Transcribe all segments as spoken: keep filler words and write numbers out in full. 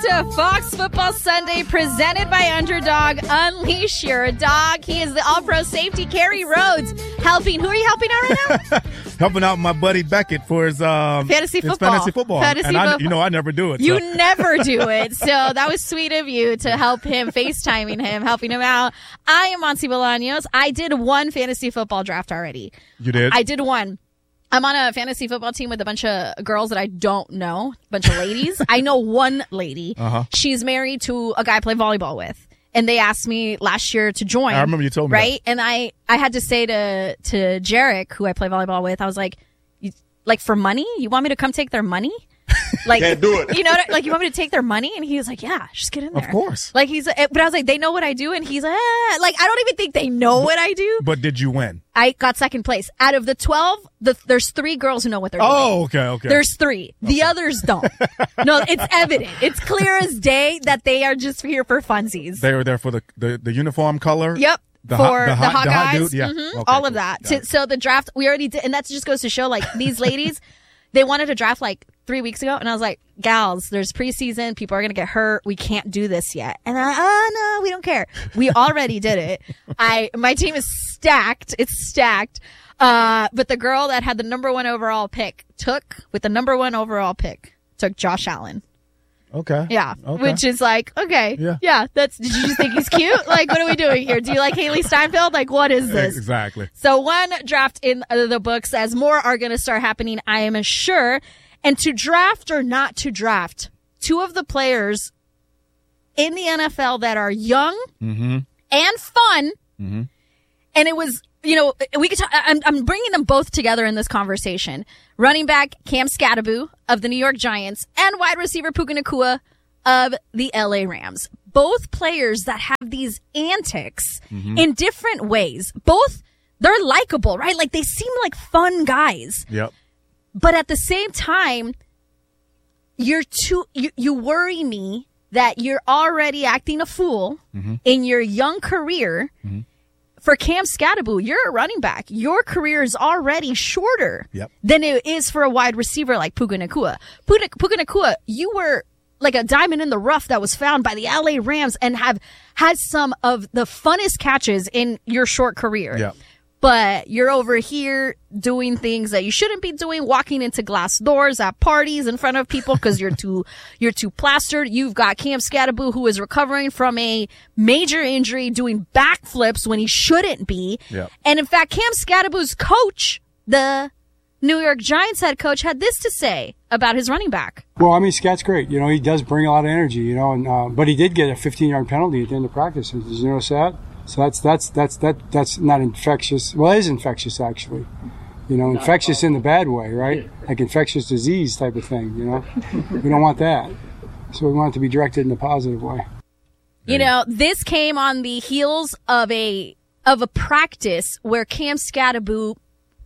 to Fox Football Sunday, presented by Underdog. Unleash your dog. He is the All-Pro safety, Kerry Rhodes, helping. Who are you helping out right now? Helping out my buddy Beckett for his um, fantasy his football. fantasy football. Fantasy and I, football. you know, I never do it. You so. never do it. So that was sweet of you to help him, FaceTiming him, helping him out. I am Monty Bolaños. I did one fantasy football draft already. You did? I did one. I'm on a fantasy football team with a bunch of girls that I don't know, a bunch of ladies. I know one lady. Uh-huh. She's married to a guy I play volleyball with. And they asked me last year to join. I remember you told me right? that. And I, I had to say to, to Jarek, who I play volleyball with, I was like, you, like for money? You want me to come take their money? Like, can't do it. You know, like you want me to take their money? And he was like, yeah, just get in there. Of course. Like he's, but I was like, they know what I do. And he's like, eh. Like, I don't even think they know what I do. But did you win? I got second place. Out of the twelve, the, there's three girls who know what they're doing. Oh, okay, okay. There's three. The okay. others don't. No, it's evident. It's clear as day that they are just here for funsies. They were there for the, the, the uniform color? Yep. The for hot, the hot, the hot the hot guys. dude? Yeah. Mm-hmm. Okay, all cool. of that. Got So, it. so the draft, we already did. And that just goes to show, like, these ladies, they wanted to draft, like, three weeks ago. And I was like, gals, there's preseason. People are going to get hurt. We can't do this yet. And they're like, oh, no, we don't care. We already did it. I My team is stacked. It's stacked. Uh, but the girl that had the number one overall pick took, with the number one overall pick, took Josh Allen. Okay. Yeah. Okay. Which is like, okay. Yeah. Yeah. That's, did you just think he's cute? Like, what are we doing here? Do you like Haley Steinfeld? Like, what is this? Exactly. So one draft in the books, as more are going to start happening, I am sure. And to draft or not to draft, two of the players in the N F L that are young Mm-hmm. and fun. Mm-hmm. And it was, you know, we could talk, I'm, I'm bringing them both together in this conversation. Running back Cam Skattebo of the New York Giants and wide receiver Puka Nacua of the L A Rams. Both players that have these antics Mm-hmm. in different ways. Both, they're likable, right? Like they seem like fun guys. Yep. But at the same time, you're too, you, you worry me that you're already acting a fool Mm-hmm. in your young career. Mm-hmm. For Cam Skattebo, you're a running back. Your career is already shorter Yep. than it is for a wide receiver like Puka Nacua. Puka, Puka Nacua, you were like a diamond in the rough that was found by the L A Rams and have had some of the funnest catches in your short career. Yep. But you're over here doing things that you shouldn't be doing, walking into glass doors at parties in front of people because you're too you're too plastered. You've got Cam Skattebo, who is recovering from a major injury, doing backflips when he shouldn't be. Yep. And in fact, Cam Skattebo's coach, the New York Giants head coach, had this to say about his running back. Well, I mean, Scat's great. You know, he does bring a lot of energy, you know, and uh, but he did get a fifteen-yard penalty at the end of practice. Did you notice that? So that's that's that's that that's not infectious. Well, it is infectious actually. You know, infectious in the bad way, right? Like infectious disease type of thing. You know, we don't want that. So we want it to be directed in a positive way. You know, this came on the heels of a of a practice where Cam Skattebo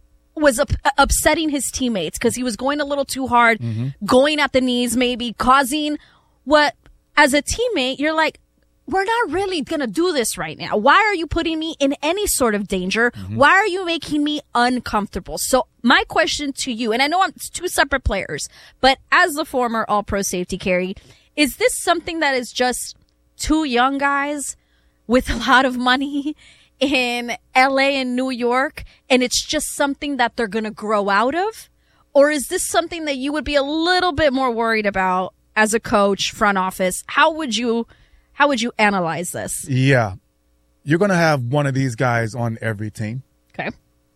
was up, upsetting his teammates because he was going a little too hard, mm-hmm. going at the knees, maybe causing what, as a teammate, you're like, we're not really going to do this right now. Why are you putting me in any sort of danger? Mm-hmm. Why are you making me uncomfortable? So my question to you, and I know I'm two separate players, but as the former all-pro safety Kerry, is this something that is just two young guys with a lot of money in L A and New York, and it's just something that they're going to grow out of? Or is this something that you would be a little bit more worried about as a coach, front office? How would you... How would you analyze this? Yeah. You're going to have one of these guys on every team. Okay.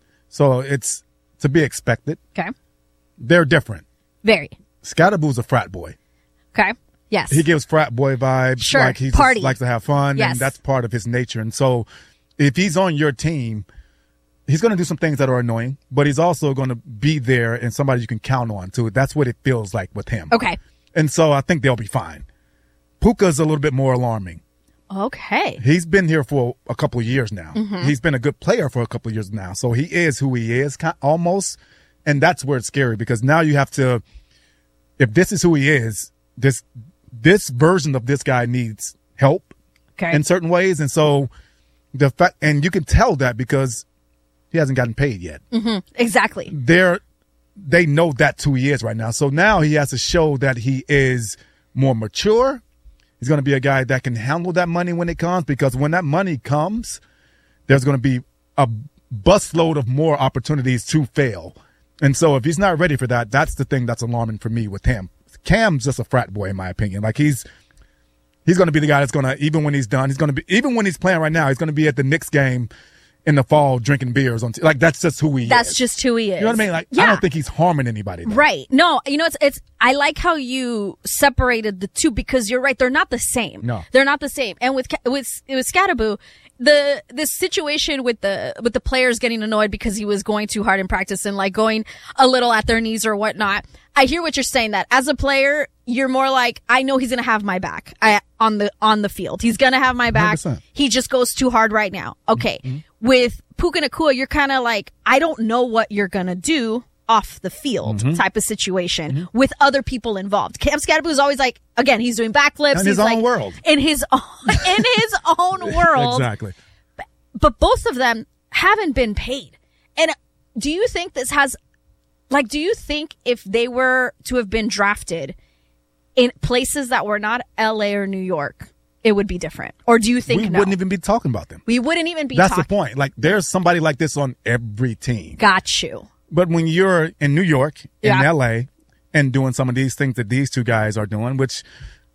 So it's to be expected. Okay. They're different. Very. Skattebo's a frat boy. Okay. Yes. He gives frat boy vibes. Sure. Like he Party. just likes to have fun. Yes. And that's part of his nature. And so if he's on your team, he's going to do some things that are annoying, but he's also going to be there and somebody you can count on too. That's what it feels like with him. Okay. And so I think they'll be fine. Puka's a little bit more alarming. Okay. He's been here for a couple of years now. Mm-hmm. He's been a good player for a couple of years now. So he is who he is, almost. And that's where it's scary because now you have to, if this is who he is, this this version of this guy needs help Okay. in certain ways. And so the fact, and you can tell that because he hasn't gotten paid yet. Mm-hmm. Exactly. They're, they know that's who he is right now. So now he has to show that he is more mature He's going to be a guy that can handle that money when it comes, because when that money comes, there's going to be a busload of more opportunities to fail. And so if he's not ready for that, that's the thing that's alarming for me with him. Cam's just a frat boy, in my opinion. Like he's he's going to be the guy that's going to, even when he's done, he's going to be, even when he's playing right now, he's going to be at the Knicks game in the fall drinking beers on t- like that's just who he that's is. That's just who he is. You know what I mean? Like yeah. I don't think he's harming anybody though. Right. No, you know it's it's I like how you separated the two, because you're right, they're not the same. No. They're not the same. And with with with Skattebo, the this situation with the with the players getting annoyed because he was going too hard in practice and like going a little at their knees or whatnot. I hear what you're saying, that as a player, you're more like, I know he's going to have my back I, on the on the field. He's going to have my back. one hundred percent. He just goes too hard right now. Okay. Mm-hmm. With Puka Nacua, you're kind of like, I don't know what you're going to do off the field mm-hmm. type of situation mm-hmm. with other people involved. Cam Skattebo is always like, again, he's doing backflips. In he's his own like, world. In his own, in his own world. Exactly. But, but both of them haven't been paid. And do you think this has... Like, do you think if they were to have been drafted in places that were not L A or New York, it would be different? Or do you think we no? wouldn't even be talking about them? We wouldn't even be That's talking. the point. Like, there's somebody like this on every team. Got you. But when you're in New York, in yeah. L A, and doing some of these things that these two guys are doing, which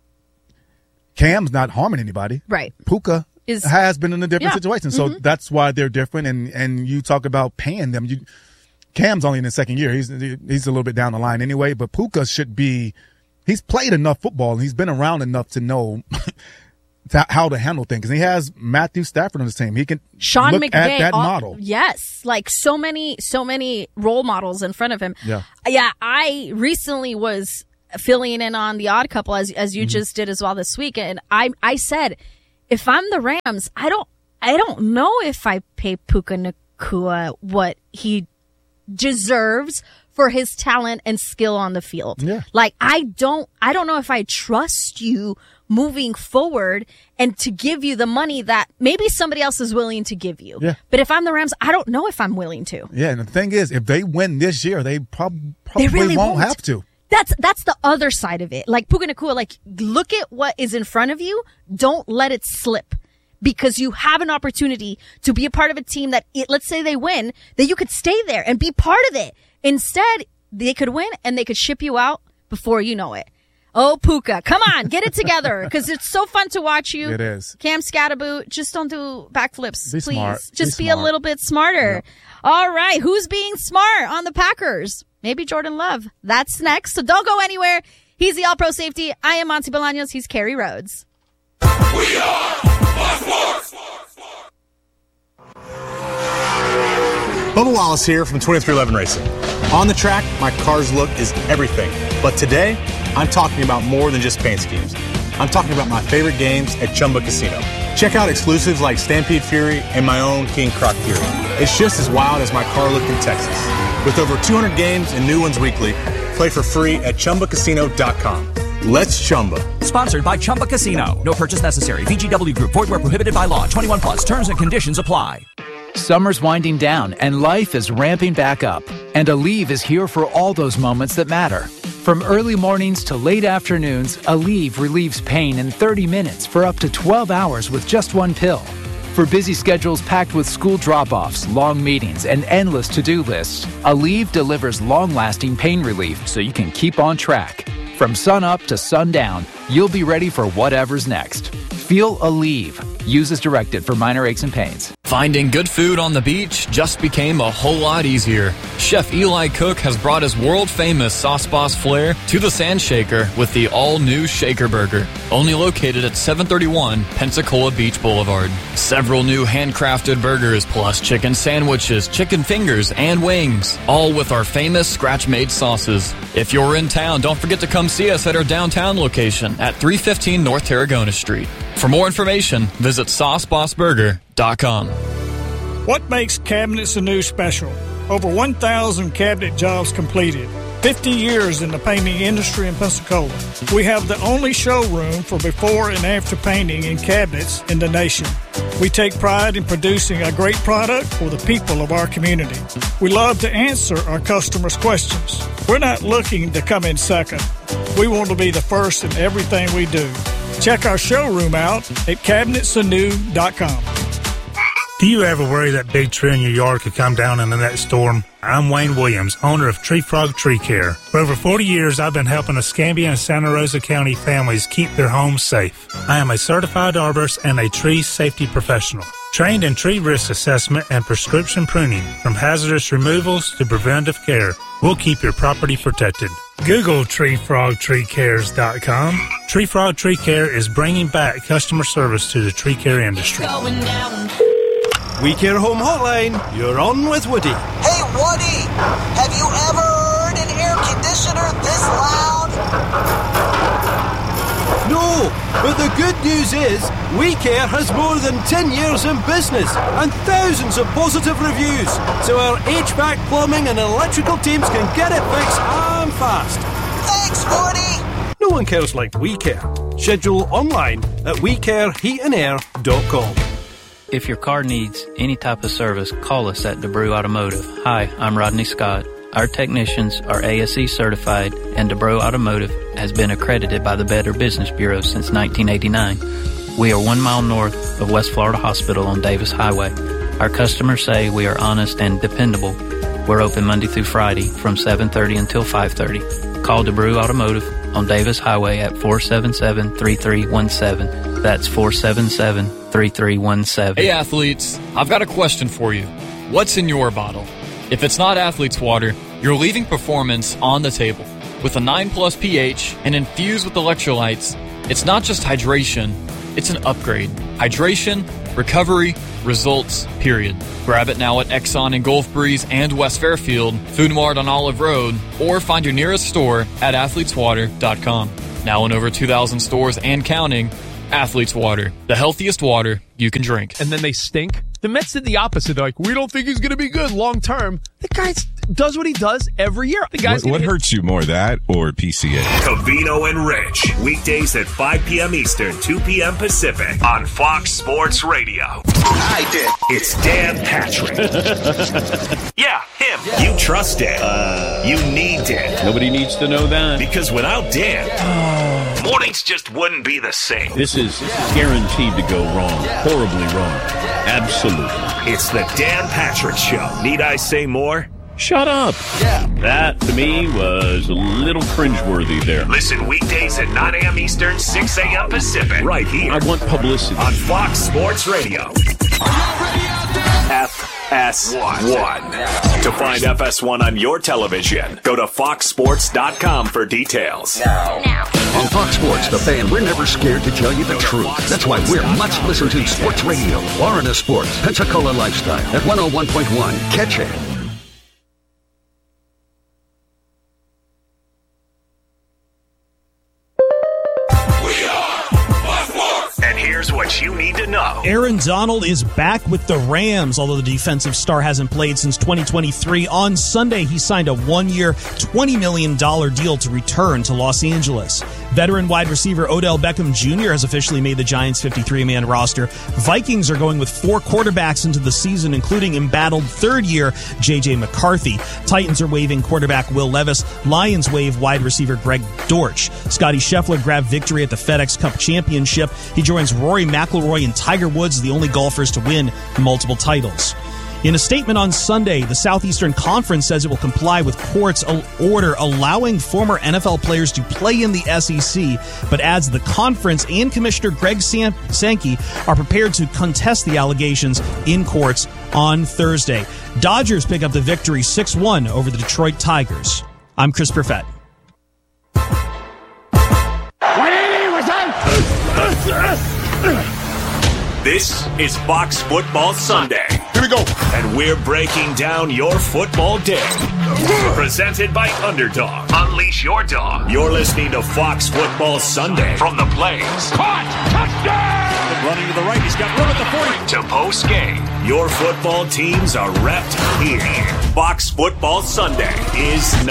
Cam's not harming anybody. Right. Puka is, has been in a different yeah. situation. So mm-hmm. that's why they're different. And, and you talk about paying them. You Cam's only in his second year. He's he's a little bit down the line anyway. But Puka should be. He's played enough football and he's been around enough to know how to handle things. And he has Matthew Stafford on his team. He can Sean look McVay, at that all, model. Yes, like so many so many role models in front of him. Yeah, yeah. I recently was filling in on the Odd Couple as as you mm-hmm. just did as well this week, and I I said, if I'm the Rams, I don't I don't know if I pay Puka Nacua what he deserves for his talent and skill on the field. Yeah. Like I don't I don't know if I trust you moving forward and to give you the money that maybe somebody else is willing to give you. Yeah. But if I'm the Rams, I don't know if I'm willing to. Yeah, and the thing is, if they win this year, they prob- probably they really won't, won't have to. That's that's the other side of it. Like Puka Nacua, like look at what is in front of you. Don't let it slip. Because you have an opportunity to be a part of a team that, it, let's say they win, that you could stay there and be part of it. Instead, they could win and they could ship you out before you know it. Oh, Puka, come on, get it together. Because it's so fun to watch you. It is. Cam Skattebo, just don't do backflips, be please. Smart. Just be, be smart. a little bit smarter. Yep. All right, who's being smart on the Packers? Maybe Jordan Love. That's next. So don't go anywhere. He's the All-Pro Safety. I am Monty Bolaños. He's Kerry Rhodes. We are Sports. Bubba Wallace here from twenty-three eleven Racing. On the track, my car's look is everything. But today, I'm talking about more than just paint schemes. I'm talking about my favorite games at Chumba Casino. Check out exclusives like Stampede Fury and my own King Croc Fury. It's just as wild as my car look in Texas. With over two hundred games and new ones weekly, play for free at Chumba Casino dot com. Let's Chumba. Sponsored by Chumba Casino. No purchase necessary. V G W Group. Void where prohibited by law. twenty-one plus. Terms and conditions apply. Summer's winding down and life is ramping back up. And Aleve is here for all those moments that matter. From early mornings to late afternoons, Aleve relieves pain in thirty minutes for up to twelve hours with just one pill. For busy schedules packed with school drop-offs, long meetings, and endless to-do lists, Aleve delivers long-lasting pain relief so you can keep on track. From sun up to sundown, you'll be ready for whatever's next. Feel Aleve. Use as directed for minor aches and pains. Finding good food on the beach just became a whole lot easier. Chef Eli Cook has brought his world-famous Sauce Boss flair to the Sand Shaker with the all-new Shaker Burger, only located at seven thirty-one Pensacola Beach Boulevard. Several new handcrafted burgers plus chicken sandwiches, chicken fingers, and wings, all with our famous scratch-made sauces. If you're in town, don't forget to come see us at our downtown location at three fifteen North Tarragona Street. For more information, visit sauce boss burger dot com. What makes Cabinets Anew special? Over one thousand cabinet jobs completed. fifty years in the painting industry in Pensacola. We have the only showroom for before and after painting in cabinets in the nation. We take pride in producing a great product for the people of our community. We love to answer our customers' questions. We're not looking to come in second. We want to be the first in everything we do. Check our showroom out at cabinets anew dot com. Do you ever worry that big tree in your yard could come down in the next storm? I'm Wayne Williams, owner of Tree Frog Tree Care. For over forty years, I've been helping Escambia and Santa Rosa County families keep their homes safe. I am a certified arborist and a tree safety professional, trained in tree risk assessment and prescription pruning. From hazardous removals to preventive care, we'll keep your property protected. Google tree frog tree cares dot com. Tree Frog Tree Care is bringing back customer service to the tree care industry. We Care Home Hotline, you're on with Woody. Hey, Woody, have you ever heard an air conditioner this loud? No, but the good news is We Care has more than ten years in business and thousands of positive reviews, so our H V A C, plumbing and electrical teams can get it fixed and fast. Thanks, Woody. No one cares like We Care. Schedule online at we care heat and air dot com. If your car needs any type of service, call us at DeBrew Automotive. Hi, I'm Rodney Scott. Our technicians are A S E certified, and DeBrew Automotive has been accredited by the Better Business Bureau since nineteen eighty-nine. We are one mile north of West Florida Hospital on Davis Highway. Our customers say we are honest and dependable. We're open Monday through Friday from seven thirty until five thirty. Call DeBrew Automotive on Davis Highway at four seven seven, three three one seven. That's four seven seven, three three one seven. Hey athletes, I've got a question for you. What's in your bottle? If it's not Athlete's Water, you're leaving performance on the table. With a nine plus pH and infused with electrolytes, it's not just hydration, it's an upgrade. Hydration, recovery, results, period. Grab it now at Exxon in Gulf Breeze and West Fairfield, Food Mart on Olive Road, or find your nearest store at athletes water dot com. Now in over two thousand stores and counting, Athlete's Water, the healthiest water you can drink. And then they stink. The Mets did the opposite. They're like, we don't think he's going to be good long term. The guy does what he does every year. The guy's what what hurts you more, that or P C A? Covino and Rich, weekdays at five p.m. Eastern, two p.m. Pacific on Fox Sports Radio. I did. It's Dan Patrick. Yeah, him. Yeah. You trust Dan. Uh, you need Dan. Nobody needs to know that. Because without Dan, yeah. mornings just wouldn't be the same. This is guaranteed to go wrong. Horribly wrong. Absolutely. It's the Dan Patrick Show. Need I say more? Shut up. Yeah. That, to me, was a little cringeworthy there. Listen weekdays at nine a.m. Eastern, six a.m. Pacific. Right here. I want publicity. On Fox Sports Radio. F S one. To find F S one on your television, go to fox sports dot com for details. Now. Now. On Fox Sports, the fan, we're never scared to tell you the truth. That's why we're much listened to sports radio. Florida Sports, Pensacola Lifestyle at one oh one point one. Catch it. Here's what you need to know. Aaron Donald is back with the Rams, although the defensive star hasn't played since twenty twenty-three. On Sunday, he signed a one-year, twenty million dollars deal to return to Los Angeles. Veteran wide receiver Odell Beckham Junior has officially made the Giants' fifty-three man roster. Vikings are going with four quarterbacks into the season, including embattled third-year J J McCarthy. Titans are waiving quarterback Will Levis. Lions waive wide receiver Greg Dortch. Scotty Scheffler grabbed victory at the FedEx Cup Championship. He joins Rory McIlroy and Tiger Woods, the only golfers to win multiple titles. In a statement on Sunday, the Southeastern Conference says it will comply with court's order allowing former N F L players to play in the S E C, but adds the conference and Commissioner Greg Sankey are prepared to contest the allegations in courts on Thursday. Dodgers pick up the victory six one over the Detroit Tigers. I'm Chris Perfett. This is Fox Football Sunday. Here we go. And we're breaking down your football day. Presented by Underdog. Unleash your dog. You're listening to Fox Football Sunday from the Plains. Caught! Touchdown! Running to the right. He's got room at the forty. To post game. Your football teams are repped here. Fox Football Sunday is